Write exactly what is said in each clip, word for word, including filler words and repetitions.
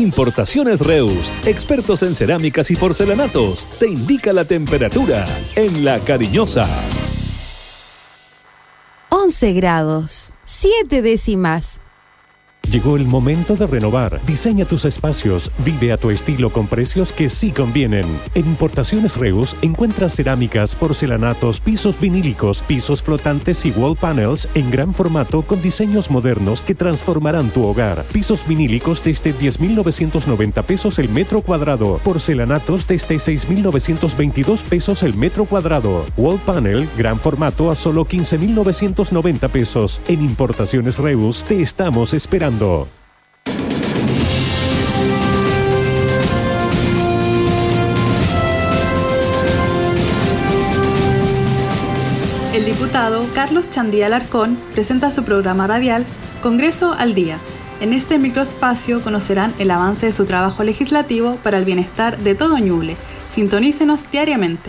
Importaciones Reus, expertos en cerámicas y porcelanatos, te indica la temperatura en La Cariñosa. once grados, siete décimas. Llegó el momento de renovar. Diseña tus espacios. Vive a tu estilo con precios que sí convienen. En Importaciones Reus encuentras cerámicas, porcelanatos, pisos vinílicos, pisos flotantes y wall panels en gran formato con diseños modernos que transformarán tu hogar. Pisos vinílicos desde diez mil novecientos noventa pesos el metro cuadrado. Porcelanatos desde seis mil novecientos veintidós pesos el metro cuadrado. Wall panel, gran formato a solo quince mil novecientos noventa pesos. En Importaciones Reus te estamos esperando. El diputado Carlos Chandía Alarcón presenta su programa radial Congreso al Día. En este microespacio conocerán el avance de su trabajo legislativo para el bienestar de todo Ñuble. Sintonícenos diariamente.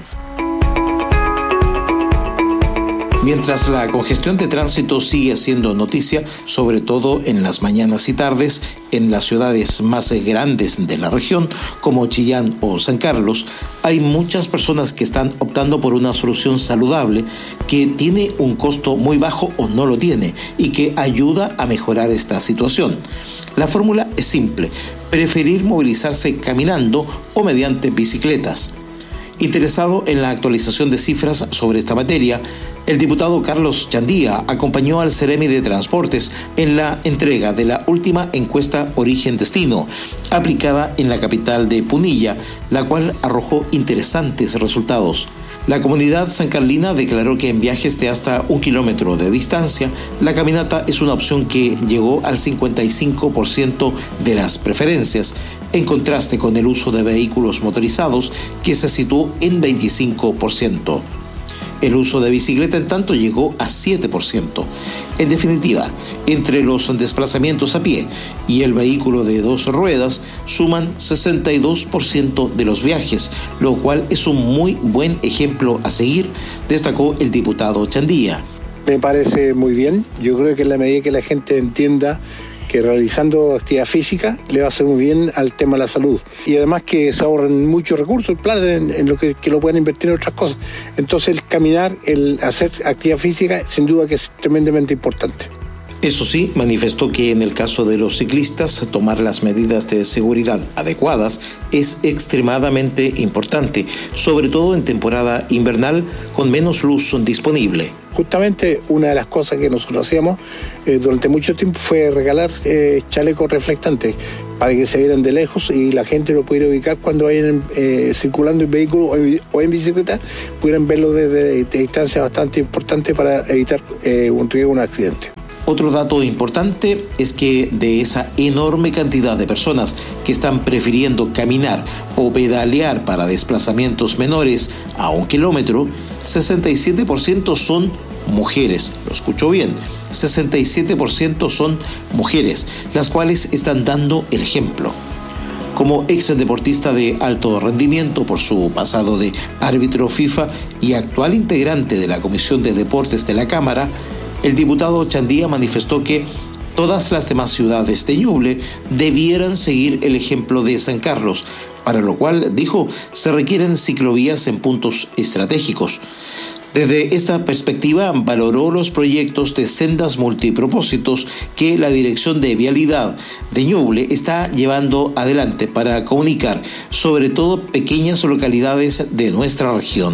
Mientras la congestión de tránsito sigue siendo noticia, sobre todo en las mañanas y tardes, en las ciudades más grandes de la región, como Chillán o San Carlos, hay muchas personas que están optando por una solución saludable que tiene un costo muy bajo o no lo tiene y que ayuda a mejorar esta situación. La fórmula es simple: preferir movilizarse caminando o mediante bicicletas. Interesado en la actualización de cifras sobre esta materia, el diputado Carlos Chandía acompañó al Ceremi de Transportes en la entrega de la última encuesta Origen-Destino, aplicada en la capital de Punilla, la cual arrojó interesantes resultados. La comunidad sancarlina declaró que en viajes de hasta un kilómetro de distancia, la caminata es una opción que llegó al cincuenta y cinco por ciento de las preferencias, en contraste con el uso de vehículos motorizados, que se situó en veinticinco por ciento. El uso de bicicleta, en tanto, llegó a siete por ciento. En definitiva, entre los desplazamientos a pie y el vehículo de dos ruedas, suman sesenta y dos por ciento de los viajes, lo cual es un muy buen ejemplo a seguir, destacó el diputado Chandía. Me parece muy bien. Yo creo que en la medida que la gente entienda que realizando actividad física le va a hacer muy bien al tema de la salud. Y además que se ahorran muchos recursos, plata en, en lo que, que lo pueden invertir en otras cosas. Entonces el caminar, el hacer actividad física, sin duda que es tremendamente importante. Eso sí, manifestó que en el caso de los ciclistas, tomar las medidas de seguridad adecuadas es extremadamente importante, sobre todo en temporada invernal con menos luz disponible. Justamente una de las cosas que nosotros hacíamos eh, durante mucho tiempo fue regalar eh, chalecos reflectantes para que se vieran de lejos y la gente lo pudiera ubicar cuando vayan eh, circulando en vehículo o en, o en bicicleta, pudieran verlo desde de distancia bastante importante para evitar eh, un riesgo, un accidente. Otro dato importante es que de esa enorme cantidad de personas que están prefiriendo caminar o pedalear para desplazamientos menores a un kilómetro, sesenta y siete por ciento son mujeres. Lo escuchó bien, sesenta y siete por ciento son mujeres, las cuales están dando el ejemplo. Como ex deportista de alto rendimiento por su pasado de árbitro FIFA y actual integrante de la Comisión de Deportes de la Cámara, el diputado Chandía manifestó que todas las demás ciudades de Ñuble debieran seguir el ejemplo de San Carlos, para lo cual, dijo, se requieren ciclovías en puntos estratégicos. Desde esta perspectiva, valoró los proyectos de sendas multipropósitos que la Dirección de Vialidad de Ñuble está llevando adelante para comunicar, sobre todo pequeñas localidades de nuestra región.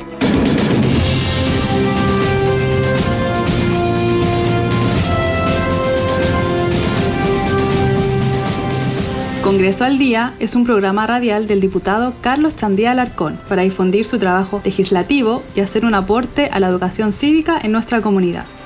Congreso al Día es un programa radial del diputado Carlos Chandía Alarcón para difundir su trabajo legislativo y hacer un aporte a la educación cívica en nuestra comunidad.